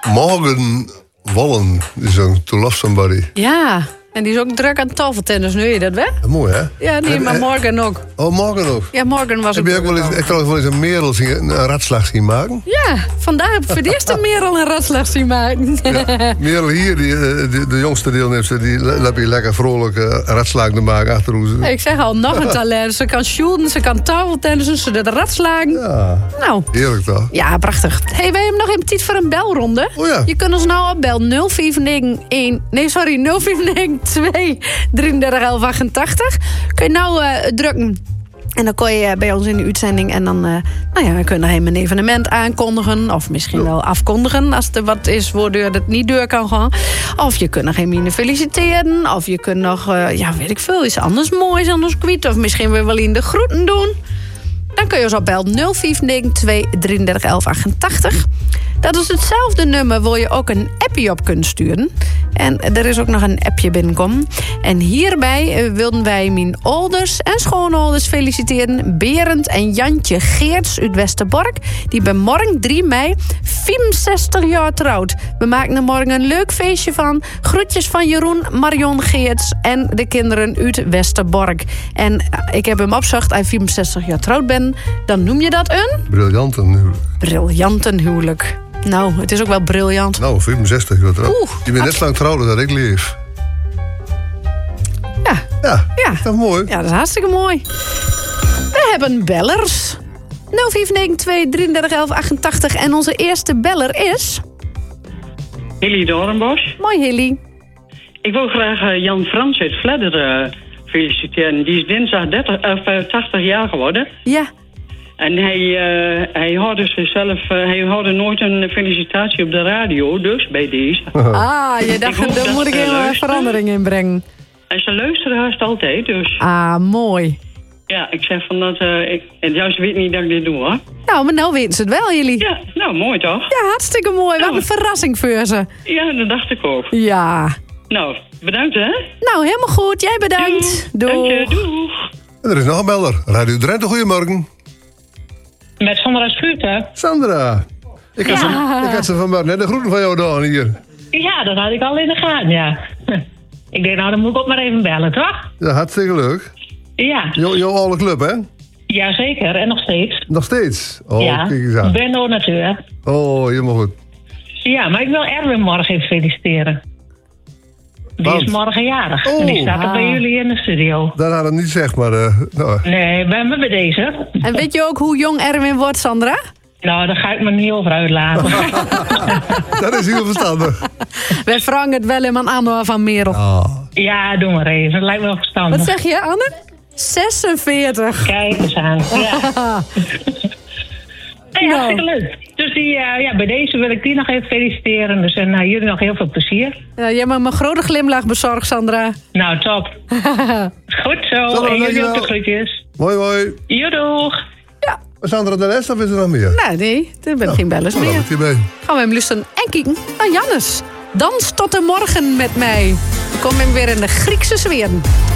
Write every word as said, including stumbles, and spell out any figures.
Morgan Wallen, die is een To Love Somebody. Ja, en die is ook druk aan tafeltennis, nu je dat weet? Mooi, hè? Ja, nee, en, maar en, morgen ook. Oh, morgen ook? Ja, morgen was Heb je ook wel eens, echt wel eens een merel zien, een ratslag zien maken? Ja, vandaag heb ik voor de eerste merel een ratslag zien maken. Ja, merel hier, die, de, de jongste deelnemster, die laat je lekker vrolijk uh, ratslagen maken achter hoe. Ik zeg al, nog een talent. Ze kan shooten, ze kan tafeltennissen, ze doet ratslagen. Ja, nou. Heerlijk toch? Ja, prachtig. Hey, wij hebben nog even tijd voor een belronde. Oh ja. Je kunt ons nou opbellen nul vijf negen een... Nee, sorry, nul vijf negen twee drieëndertig elf achtentachtig. Kun je nou uh, drukken. En dan kon je bij ons in de uitzending. En dan uh, nou ja, we kunnen nog even een evenement aankondigen. Of misschien wel afkondigen. Als er wat is waardoor het niet door kan gaan. Of je kunt nog even feliciteren. Of je kunt nog, uh, ja, weet ik veel, iets anders moois anders kwijt. Of misschien weer wel in de groeten doen. Dan kun je ons opbellen nul vijf negen twee drieëndertig elf achtentachtig. Dat is hetzelfde nummer waar je ook een appje op kunt sturen. En er is ook nog een appje binnenkomen. En hierbij uh, wilden wij mijn ouders en schoonouders feliciteren. Berend en Jantje Geerts uit Westerbork. Die bij morgen drie mei vierenzestig jaar trouwt. We maken er morgen een leuk feestje van. Groetjes van Jeroen, Marion Geerts en de kinderen uit Westerbork. En uh, ik heb hem opgezocht, als je vierenzestig jaar trouwd bent, dan noem je dat een? Briljantenhuwelijk. Briljantenhuwelijk. Nou, het is ook wel briljant. Nou, vierenzestig jaar trouwd. Oeh, je bent net zo lang trouwd dat ik leef. Ja. Ja, ja. dat is mooi. Ja, dat is hartstikke mooi. We hebben bellers. nul vijf negen twee drieëndertig elf achtentachtig. En onze eerste beller is... Hilly Doornbos. Mooi, Hilly. Ik wil graag uh, Jan Frans uit Vledder uh, feliciteren. Die is dinsdag dertig, uh, tachtig jaar geworden. Ja. En hij, uh, hij hoorde zichzelf, uh, hij hoorde nooit een felicitatie op de radio, dus bij deze. Ah, je dacht, daar moet ik helemaal verandering in brengen. En ze luisteren haast altijd, dus. Ah, mooi. Ja, ik zeg van dat, uh, ik, en juist weet niet dat ik dit doe, hoor. Nou, maar nou weten ze het wel, jullie. Ja, nou, mooi toch? Ja, hartstikke mooi. Wat een verrassing voor ze. Ja, dat dacht ik ook. Ja. Nou, bedankt, hè? Nou, helemaal goed. Jij bedankt. Doeg. Doeg. Dank je, doeg. En er is nog een beller. Radio Drenthe, goedemorgen. Met Sandra Schuurt, hè? Sandra. Ik had, ja. ze, ik had ze vanmorgen net de groeten van jou gedaan hier. Ja, dat had ik al in de gaten, ja. Ik denk, nou, dan moet ik ook maar even bellen, toch? Ja, hartstikke leuk. Ja. Jo, jouw oude club, hè? Jazeker, en nog steeds. Nog steeds? Oh, ja. Kijk eens aan. Benno natuurlijk. Oh, helemaal goed. Ja, maar ik wil Erwin morgen even feliciteren. Die Want? is morgen jarig. Oh. En die staat er Ah. bij jullie in de studio. Dat had het niet gezegd, maar... Uh, nou. Nee, ben we bij deze. En weet je ook hoe jong Erwin wordt, Sandra? Nou, daar ga ik me niet over uitlaten. Dat is heel verstandig. Wij vragen het wel helemaal aan van Merel. Oh. Ja, doe maar even. Dat lijkt me wel verstandig. Wat zeg je, Anne? zesenveertig. Kijk eens aan. Ja. Ja, Nou. hartstikke leuk. Dus die, uh, ja, bij deze wil ik die nog even feliciteren. Dus en uh, jullie nog heel veel plezier. Ja, jij mag me een grote glimlach bezorgen, Sandra. Nou, top. Goed zo. Sandra, en jullie dankjewel. ook de groetjes. Mooi, mooi. Joedoeg. Sandra de rest, of is er nog meer? Nou, nee, er ben geen bellers Nou, meer. wat hierbij. Gaan we hem luisteren en kijken naar Jannes. Dans tot de morgen met mij. Dan kom ik weer in de Griekse sfeer.